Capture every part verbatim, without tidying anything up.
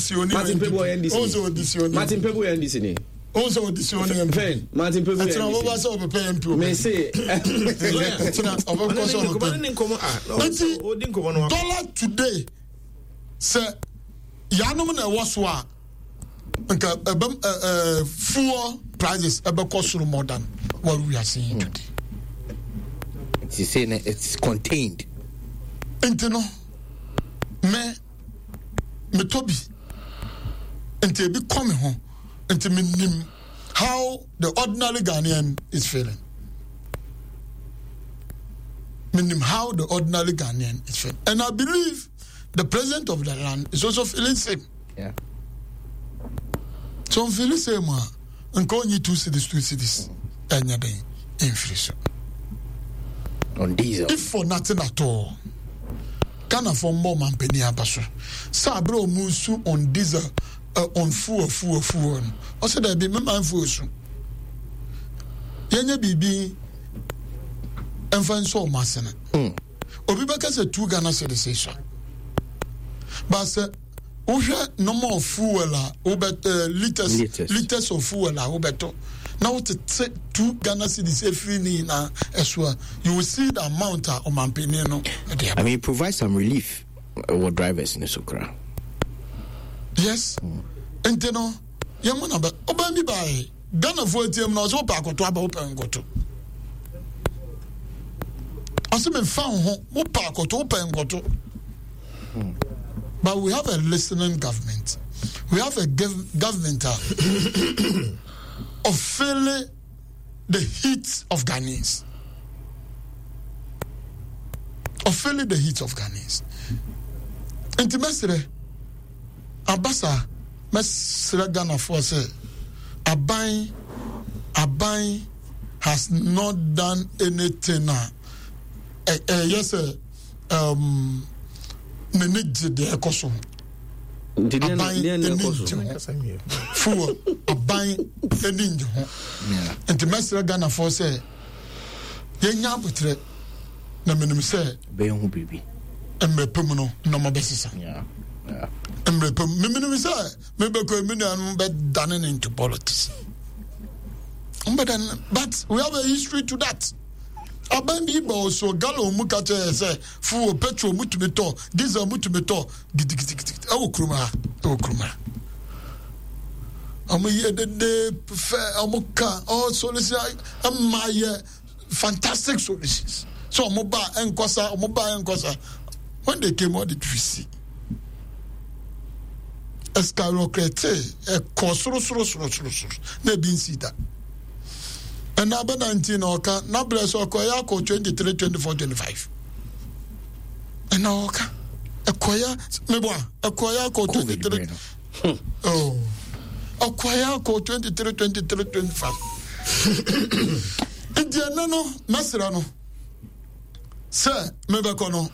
auditioning. Martin Pebu N D C. Also auditioning. Martin Pebu N D C. Also auditioning. Fen Martin Pebu N D C. That's what was over paying people. Me say. That's not over course over paying. Dollar today. Sir, Yanum na waswa. Nka ebem eh fuel prices ebe cost more than what we are seeing today. It's saying it's contained. Intino me me tobi enti be coming home enti me nim how the ordinary Ghanaian is feeling. Me nim how the ordinary Ghanaian is feeling. And I believe the president of the land is also feeling same. Yeah. So I'm feeling same ma and call you two cities two cities and you're being inflation on diesel. If for nothing at all, can afford more man penny abaso. Sabro musu on diesel, uh, on fuel, fuel, fuel. Also, there be my fuel soon. Yanya bibi and find so massena. Obibaka said two Ghana citizenship. But say, Oja no more fuel, obet liters, liters, liters of fuel, obeto. Now to take two Ghana cities every na eswa, you will see the amount of Mampinino. I mean, provide some relief for drivers in the Sukra. Yes, and you know, young man, but obey by Ghana for T M no so back or to open go to. As I found home, more park or to open go to. But we have a listening government. We have a gov- government uh, of feeling the heat of Ghanaians. Of feeling the heat of Ghanaians. And to Mestre, Abasa, Mestre Ghana for say, Abai, Abai has not done anything. Uh, uh, uh, yes, uh, um, Nenid de Ekoso. Abai Eninjo. Fuwa Abai Eninjo. And the Master Ghana for say, Yenya Butre, Naminum say, Bayon Bibi. Emre Pumuno, no more basis. Yeah. Yeah. Emre Pumuno say, maybe communion bed done into politics. But we have a history to that. Abandi also galo mukache say fu petrol mutumeto diesel mutumeto gidi gidi gidi awu kruma awu kruma amu ye de de fe amuka all solutions amaye fantastic solutions so omoba enkosa omoba enkosa when they came out the twisi escarocrete e kosoro soro soro soro na bin sita. And now, by nineteen, okay, now bless Okoya, twenty-three, twenty-four, twenty-five. And now, okay, Okoya, maybe Okoya, twenty-three. Oh, Okoya, twenty-three, twenty-three, twenty-five. Indiana, no, Maserano. Sir, maybe Kono.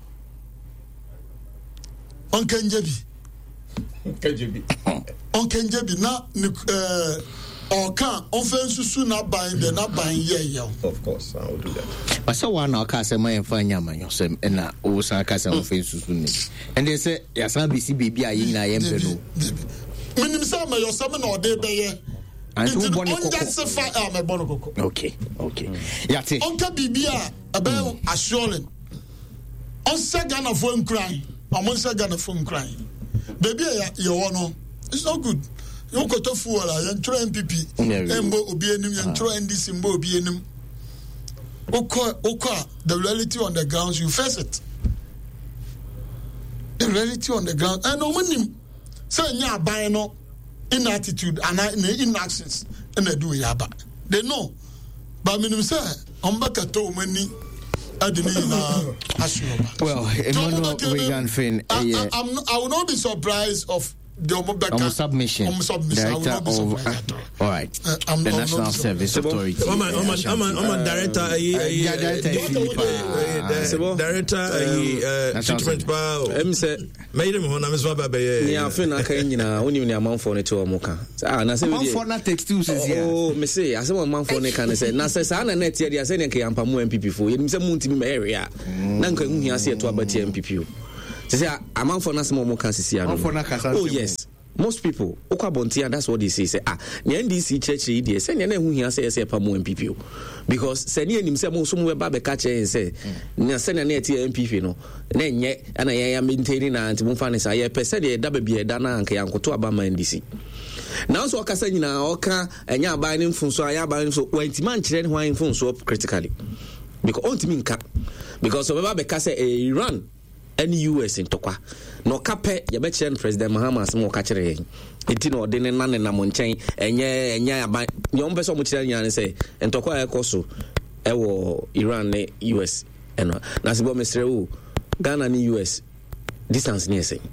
On Kenjabi. Kenjabi. On Kenjabi, now, uh, or can offense soon not buying the not buying yeah. Of course, I will do that. But so one our cast my fine yaman yourself and na osa cast offense soon. And they say, yes, I be see baby I in I am no. Minim sama your summon or day by and two unjustified my bonoco. Okay, okay. Yati. Uncle Bibia about assuring. On second of phone crying. I'm on second of phone crying. Baby, you want it's not good. You go to fuel, you try M P P, Embo Obienum, you try N D C Mbo Obienum. Oka, Oka, the reality on the ground, you face it. The reality on the ground, and no money. Say, yeah, buy no in attitude and in actions, and they do yaba. They know. But minimum say, I'm back at home money. I didn't Well, Emmanuel Wigan Finn, I will not be surprised of the um, submission, um, submission. Director of uh, all right, uh, um, the National Service Authority. I'm a, I'm a, I'm a, I'm a director. Director. Treatment bar. I'm say. Made him when I'm so bad. Yeah, I feel like I'm na only when I'm on phone to Amoka. Ah, na say man for na text two says here. Oh, me say I say one man phone can say. Na say sa na net here. They say na ke ampa mu M P P for. You say mu ntimi area. Na nka hu hia say to abati M P P. say amount for nas mo kan sisi ano. Oh yes. Most people, Okabontia, that's what they say. Say, ah, the N D C church, they say, and who he say, say, Pamu M P P. Because sending himself somewhere back catcher and say, send a net M P P, no, then yet, and I am maintaining and Mufanis, I per se, double be a dana and Kayanko to Abama N D C. Now, so Cassanina, Oka, and ya buying from so I am buying so when Timan children wine phone so critically. Because on Timin cap, because of Babacasa, Iran. Any U S in Tokwa. No cape, you bet President Mahama Smo catcher. It no didn't none in a monchain, and yeah, and yeah, by young person which and say, and Tokwa Koso, Ewo, Iran, U S, and Nasibo Mister Ghana, and U S, distance near saying.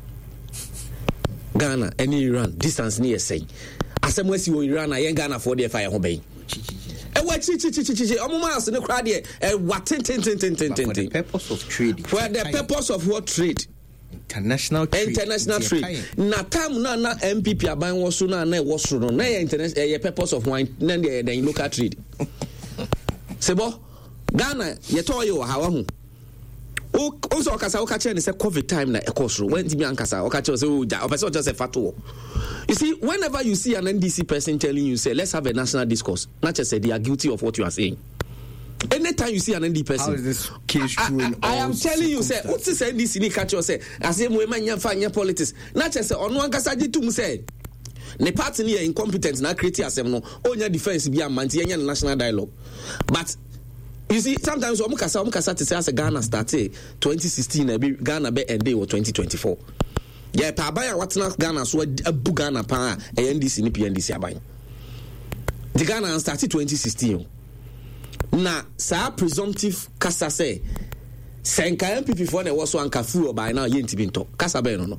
Ghana, and Iran, distance near saying. As some West Iran, I ain't Ghana for the fire obey. And what chi chi chi chi chi almost in the crowd here and what ten ten ten ten ten ten the purpose of trade for the purpose of what trade international trade international trade na time na na M P P aban wo so na na wo so no na international eh purpose of wine na the local trade sebo Ghana ye to yo ha wa hu o so okasa o ka che ne say covid time na ekosro when ti bi ankasa o ka che say o ja o person just say fato. You see, whenever you see an N D C person telling you, say, let's have a national discourse, not just say they are guilty of what you are saying. Anytime you see an N D C person, how is this case true? I, I, I am telling you, say, what's this N D C? Catch you say, I say, we man find politics. Not just say, on one casaji to say, the party near incompetence, not creating as no, on your defense be a mantian national dialogue. But you see, sometimes Omukasa Omukasa to say as a Ghana started twenty sixteen, Ghana be end day or twenty twenty-four. Yeah, pa abaya watna Ghana so abu Ghana pa N D C ni P N D C abaya. The Ghana started twenty sixteen. Na sa presumptive kasa say senka M P P for na wo so anka fu by now yenti binto. Kasa be no no.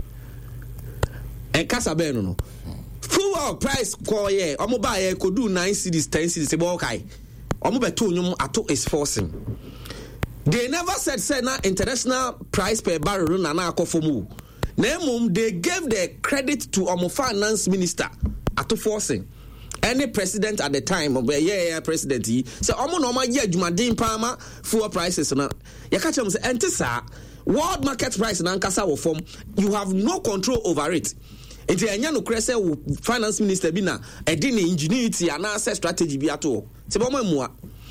En kasa be no no. Fuel price ko ye, omo ba ye ko do nine cedis ten cedis e bo kai. Omo be to nyum ato is forcing. They never said say na international price per barrel na na akofomu. Nemum, they gave the credit to our finance minister at forcing any president at the time of yeah, yeah president. So, Omo Noma, yeah, Jumadin Palma, fuel prices. You catch them say, Entisa, world market price in Ankasa will form. You have no control over it. It's a young Cressa finance minister Bina, a dini ingenuity and asset strategy be at all. Seboma Mua.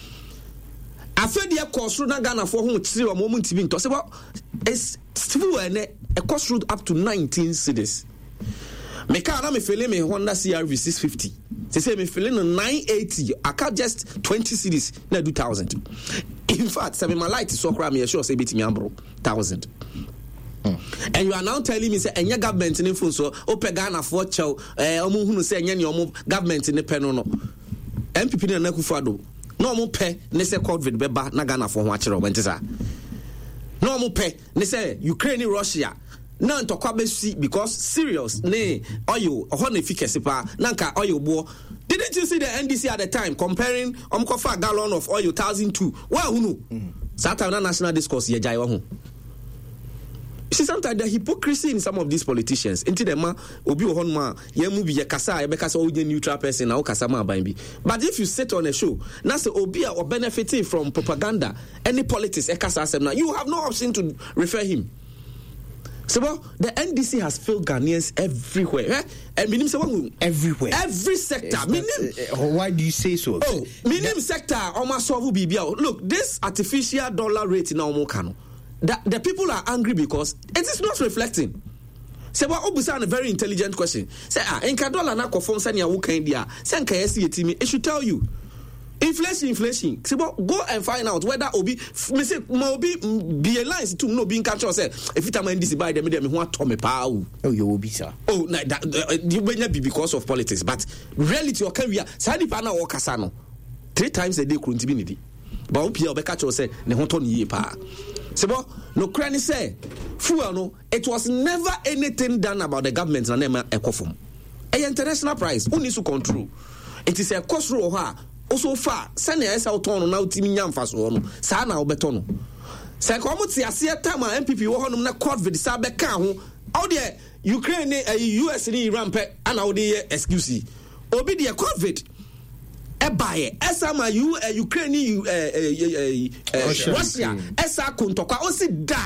I feel the cost through Ghana for whom it's a moment to be tossed about. It's still a cost route up to nineteen cities. Me car me feeling me Honda C R V six fifty. They say me feeling nine eighty. I can't just twenty cities na do thousand. In fact, say my light is so cry me sure say bit me ambro thousand. Mm. And you are now telling me say enya government in phone so ope Ghana for chow eh omo hunu say enya ne omo government in pen no. M P P na na Akufo-Addo. No mo pe ne say COVID beba na Ghana for ho akere obentisa. No mo pe ne say Ukraine Russia na ntokwa be see because serious ne oil ho na efficacy pa na nka oil bo. Didn't you see the N D C at the time comparing omkofa gallon of oil one thousand two? Wa hunu. Sata na national discourse ye jai wa hu. See, sometimes the hypocrisy in some of these politicians. Into the man, obi ohon ma ye mu bi ye kasa ye be kasa o je neutral person na o kasa ma ban bi. But if you sit on a show, na say obi or benefiting from propaganda, any politics e kasa asem na, you have no option to refer him. So well, the N D C has failed Ghanaians everywhere. Eh? And minim say one everywhere. Every sector. Minim, uh, uh, why do you say so? Oh, minim sector almost solve bibia. Look, this artificial dollar rate na omo kano. The, the people are angry because it is not reflecting. Say, well, Obusa a very intelligent question. Say, ah, in Kadola na konform sani awuka India. Say, nka yesi yetimi. It should tell you. Inflation, inflation. Say, well, go and find out whether Obi, me say, ma Obi be a line to no being catch say, if it am N D C by them, me want to me pa. Oh, you will be sir. Oh, na that uh, you may not be because of politics, but reality or career. Sani pana or kasano. Three times a day couldn't be needy. But Opi or Bekacho say, ne honton ye pa. Sebo, no cranny say, fuel no, it was never anything done about the government na nema ekofum. A international price, who needs to control. It is a cost row ha, also far, send a autono now timi nyam fast one, sana obetono. Say, come to see a time M P P won na court with the sabe can out there, Ukraine, a U S and Iran pe, and out there excuse. Obi the COVID. Ebaye esama you Ukraine uh, uh, uh, uh, Russia esa kuntokwa o si da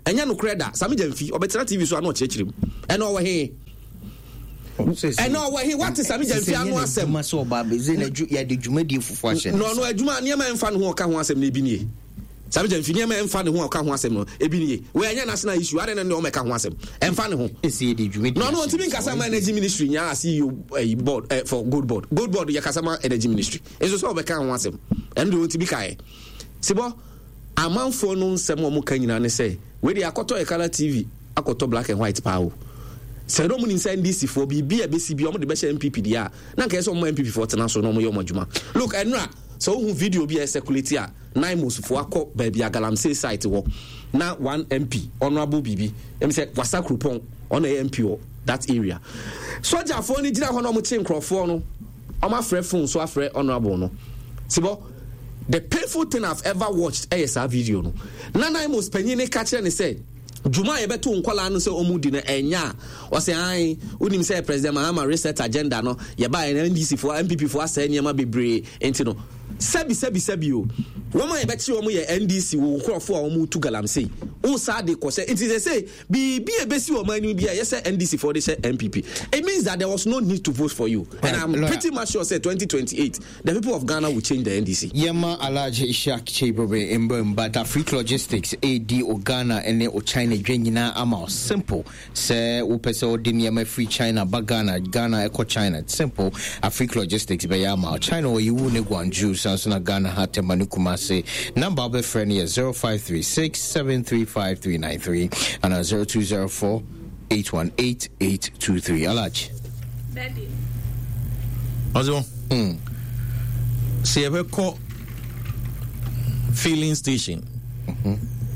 enya no kreda Sami Jamfi obetena T V so ano chechirem ena owo he ena owo he what is Sami Jamfi anu asem ma so ba be ze na ya de dwumadi fufu ahye no no adwuma ne ma emfa ne ho ka ho asem na ebi nie Sami Jamfi ne ma emfa ne ho ka ho asem no ebi nie we anya national issue ade ne o me ka ho asem emfa ne ho esi de dwumadi no no ntimi nkasa ma energy ministry nya C E O uh, board uh, for good board good board ya kasa ma energy ministry eso so be ka ho asem ende o ntimi kae sibo amanfo no nsem o mo ka nyina ne se we dey akoto e color T V akoto black and white power se do mo ni N D C for bi bi e be C B o mo de be she M P P dia na nka so mo M P P for tena so no mo ye mo adwuma look enra so hu video bi e circulate a nine months for akọ ba bi agalamsey site wo na one M P honorable bibi em say wasa krupon on a M P o that area soja for ni gina ho no mo chin crofo no o ma frɛ phone so afrɛ honorable no sibo the painful thing I've ever watched is a video no na nine months penyin ka kire ne say Juma yebeto nkwala no se omudi na enya o se an unim say president Mahama reset agenda no ye ba N D C for M P P for asa eniema bebre enti no sebi sebi sebi o woma yebeti o mo ye N D C wo nkrofo a o mu tu galamsey o sa de ko say it is say bi bi ebesi o man bi a yes N D C for the M P P it means that there was no need to vote for you and I'm pretty much sure say twenty twenty-eight the people of Ghana will change the N D C yema alaje Ishak Chebrobe embo but Africa Logistics A D o Ghana ene o China dwenyina ama simple say wo pese o de niam free China ba Ghana Ghana eco China simple Africa Logistics be yama China o yiwu ne Guangzhou sanso na Ghana hate manukuma say number of friend is zero five three six seven three five three nine three and zero two zero four eight one eight eight two three Alaj Daddy Ozo mm se ebe ko filling station mhm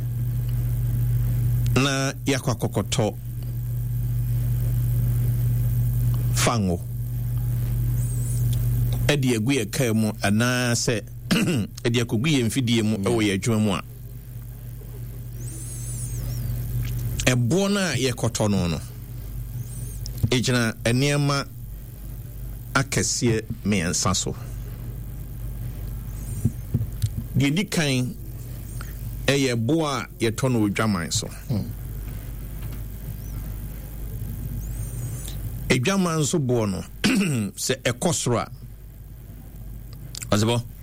na yakwa kokoto fango edi egu ye ka mu ana se edi akogu ye mfidie mu ewo ye adwuma mu a ebo na ye koto no no ejina eniema akese me ensa so di di kan eye bo a ye to no odwaman so edwaman so bo no se ekosoro a azebo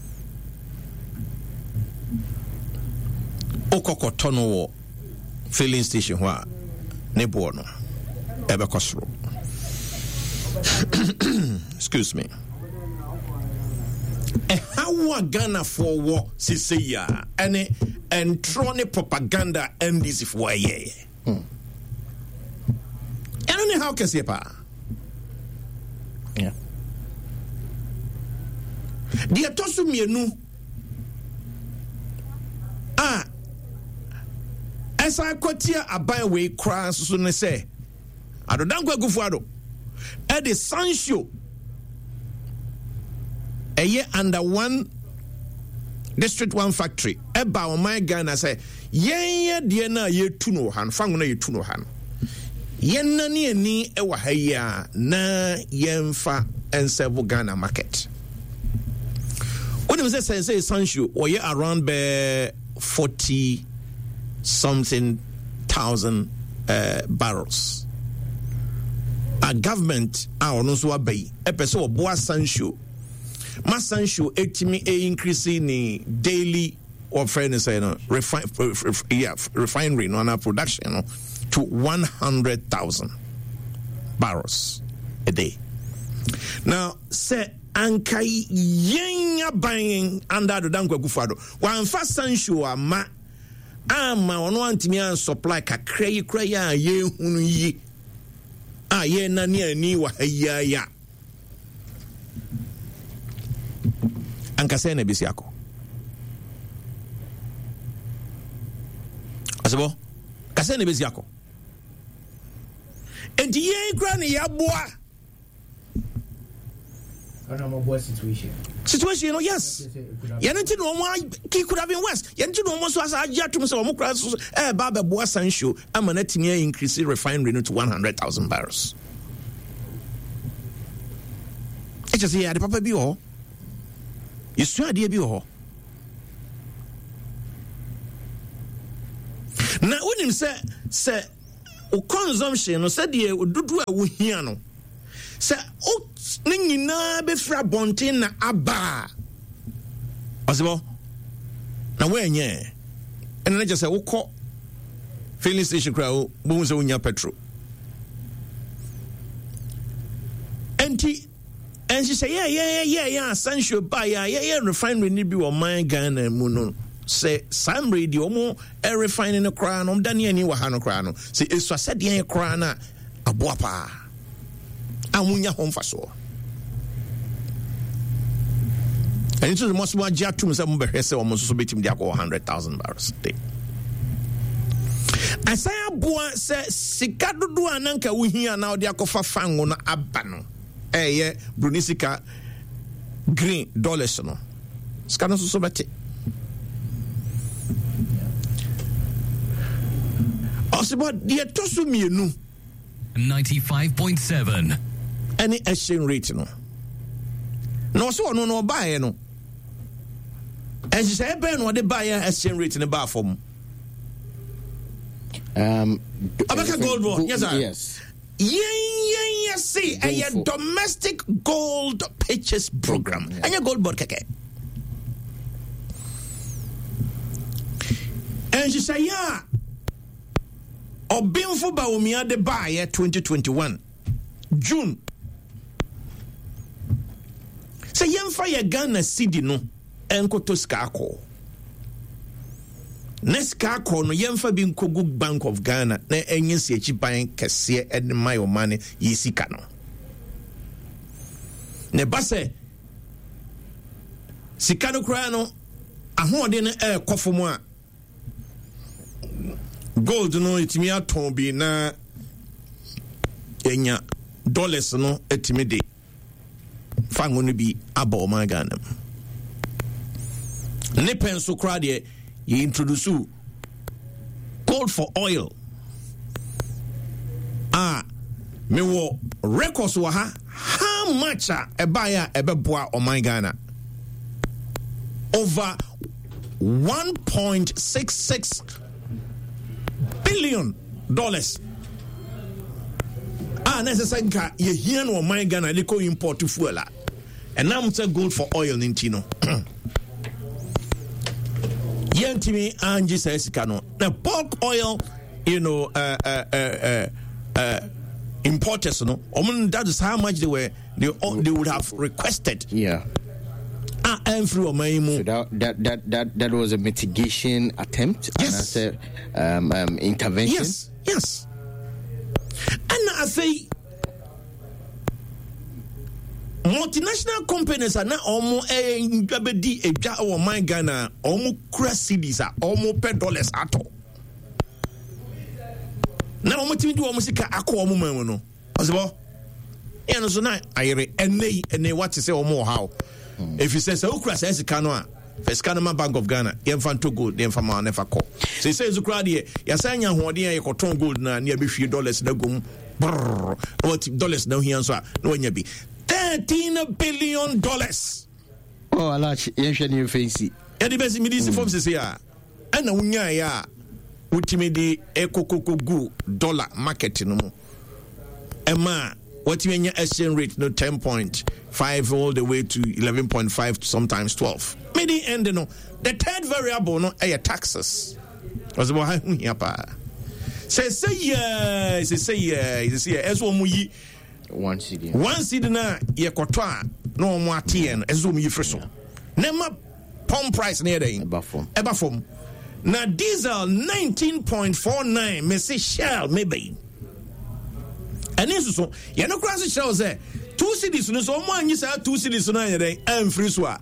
okokoto no wo filling station ho a ne bo no ebe kosoro excuse me e how Ghana for war sise ya ene entrone propaganda N D C for ye hmm ene how can say pa yeah dia tosu mienu ah esa kotia aban we kra so ne say adodankwa gufuado e de Sancho eye under one district one factory eba o my Ghana say yen de na ye tu no han fango na ye tu no han yen na ne ani e wa ha ya na yemfa ensevo Ghana market. When we say say Sancho or ye around be forty something thousand uh, barrels. A government a ono so abai e pese oboa Sancho ma Sancho etimi e increase ni daily or friend say no refine yeah refinery no na production no to one hundred thousand barrels a day. Now say ankai yenya buying under the Dankwa Gufado wan fa Sancho ama ama ono antimi an supply kakra yi kra ya ye hunu yi a ye na ni ani wa ya ya anka se na bisi akọ asebo ka se na bisi akọ enti ye kra ni ya boa ana mo boa situation situation no yes ye nti no mo ki could have been worse ye nti no mo so asa ajatum se mo kra so eh ba be boa Sancho ama na timi increase refinery no to one hundred thousand barrels. It's just here the papa bi ho you sure dey bi ho na wonim sɛ sɛ o consumption no sɛ deɛ dodo a wohia no sɛ o ne nyinaa bɛfira bɔnten na aba ɔsebɔ na woanyɛ ɛna na kyɛ sɛ wokɔ filling station koraa wo bohu sɛ wonya petrol ɛnti ɛnhyehyɛ yɛ yɛ yɛ yɛ asansuo ba yɛ yɛ yɛ refinery ni bi wɔ man Ghana mu no sɛ saa mmerɛ deɛ ɔmo ɛrefine no koraa no ɔmda ne ani wɔ ha no koraa no sɛ ɛsua sɛdeɛ yɛ koraa no a aboa paa a monya ho mfasoɔ ɛno nso sɛ mo so agye atom sɛ mobɛhwɛ sɛ ɔmo nso so bɛtumi de akɔ one hundred thousand barrels a day asan aboa sɛ sika dodoɔ a nanka wohia na wode akɔfa fango no aba no ɛyɛ bruni sika green dollars no sika no nso so bɛte ɔsebɔ deɛ ɛtɔ so mmienu ninety-five point seven ɛne exchange rate no na ɔsɛ ɔno no ɔbaeɛ no ɛnhyehyɛeɛ bɛɛ na ɔde baeɛ exchange rate no baa fam um ɔbɛka gold bɔ yes sir yes yɛn yɛn yɛ se ɛyɛ domestic gold purchase program ɛnyɛ gold board kɛkɛ ɛnhyehyɛeɛ a ɔbɛmfo Bawumia de baeɛ twenty twenty-one June sɛ yɛmfa yɛ Ghana cedi no ɛnkɔtɔ sika akɔ na sika akɔ no yɛmfa bi nkɔgu Bank of Ghana na ɛnyɛ siakyi ban kɛseɛ ɛde ma yɛ ɔma no yɛ sika no na ɛba sɛ sika no koraa no ahoɔden no ɛɛkɔ fam a gold no etimi atɔn bi na enya dollars no etimi de fango no bi aba ɔman Ghana ne pen so kra de ye introduce gold for oil ah me wo records wa ha how much a ebaya ebeboa ɔman Ghana over one point six six billion dollars. Ah, necessary nka ye hia no man Ghana they ko import fuel la. And now say gold for oil nintino. Yentimi anji says kano. The bulk oil, you know, uh uh uh uh, uh importers no. Omun that is how much they were they they would have requested. Yeah. Ah, and through my so that, that that that that was a mitigation attempt. Yes. And I said um, um intervention. Yes, yes. And I say multinational companies are now almost a njabedi a ja or my Ghana almost crash cities are almost per dollars at all. Now almost to do almost a aqua moment no. Possible? And so now I re and they and they what to say or more how. If you say so crash as canoa, first Canama Bank of Ghana, Yemfan to gold, Yemfama never call. So he says, Ukradia, Yasanya, who are near cotton gold now, near a few dollars, no gum, what dollars no he answer, no one be thirteen billion dollars. Oh, I like you fancy. And the best immediate forms is here. And a unya ya, ultimately, eco coco go dollar market no more. Emma. What you mean your exchange rate no ten point five all the way to eleven point five sometimes twelve. Maybe end no the third variable no are taxes. Was about how here pa. Say say yeah, say say yeah, say yeah. As one we one city. One city na ye kotwa no mo atien as one you first. Nema pump price near there. Eba form. Eba form. Na diesel nineteen point four nine. Me say Shell maybe. And this is so, you know, cross shows there. Two cities, so one you say two cities, and free swap.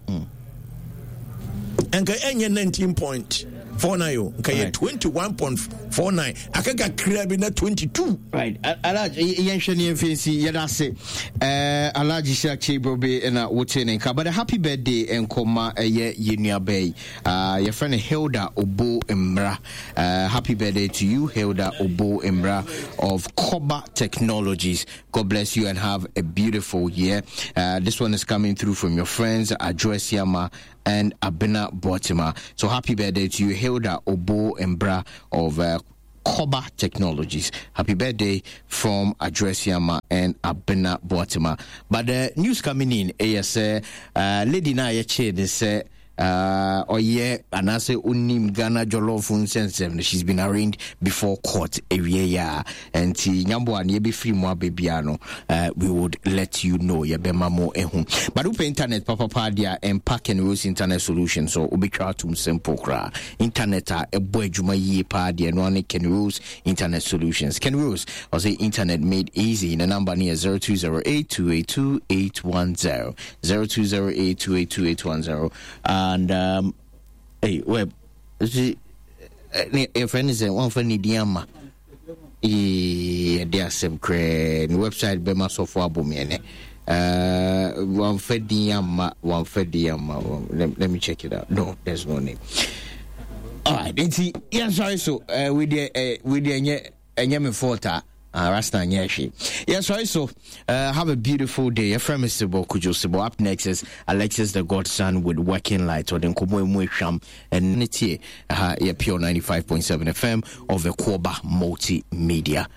And can nineteen point four nine, can twenty-one point four nine. I can get crab in that twenty-two. Right. Alaji, Yanshani and Fancy, Yadase, Alaji Shachi Brobe, and a Wotin, but a happy birthday and Koma a year Yunia Bay. Your friend Hilda Obo Embra. Happy birthday to you, Hilda Obo Embra of Koba Technologies. God bless you and have a beautiful year. Uh, this one is coming through from your friends, Adjoesiama and Abena Botima. So happy birthday to you, Hilda Obo Embra of uh, Koba Technologies. Happy birthday from Adresiama and Abena Boatima. But the news coming in, is uh, uh, Lady Naya Che, they say, uh or yeah, and I say unim Ghana Jollof Unsensem. She's been arraigned before court area ya and ti nyambo an ye be free mo babiano. Uh we would let you know ye be mamo ehun. But upe internet papa padia and Park and Rose Internet Solutions so ubi kratum simple kra. Internet a ebo ejuma ye padia no ane Ken Rose Internet Solutions. Ken Rose or say internet made easy. The number near zero two zero eight two eight two eight one zero zero two zero eight two eight two eight one zero. Uh And um, hey, web, see, your friend is one for Nidiama. There's some crazy website be my software booming. Uh, one for Diama, one for Diama. Let, let me check it out. No, there's no name. All right, then see, yeah, sorry, so uh, with the uh, with the Nyame Forta. Uh, Rasta Nyeshi. Yes, right. So, uh, have a beautiful day. Your friend Mister Bokujo Sibo. Up next is Alexis the Godson with Working Light or then Komo Mwisham and Niti. Uh, yeah, Pure ninety-five point seven F M of the Koba Multimedia.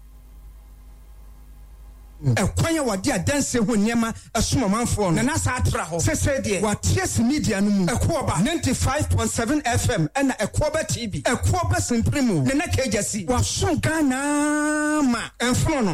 Ekwanya wadi adanse ho niema esoma manfo no na na sa atra ho sese de watias media no mu Ekoba ninety-five point seven F M na Ekoba T V Ekoba Simpremu na na kejasi waso Ghana ma enfono no